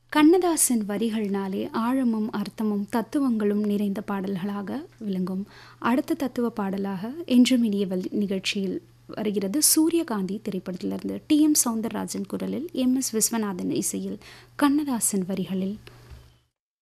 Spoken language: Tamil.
கண்ணதாசன் வரிகள்னாலே ஆழமும் அர்த்தமும் தத்துவங்களும் நிறைந்த பாடல்களாக விளங்கும். அடுத்த தத்துவ பாடலாக என்றும் இனியவள் நிகழ்ச்சியில் வருகிறது. சூரியகாந்தி திரைப்படத்திலிருந்து டி.எம். சௌந்தரராஜன் குரலில் எம்.எஸ். விஸ்வநாதன் இசையில் கண்ணதாசன் வரிகளில்